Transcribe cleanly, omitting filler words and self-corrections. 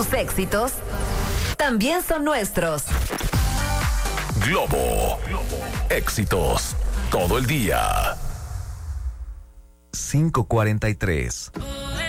Tus éxitos también son nuestros. Globo. Éxitos todo el día. 5:43.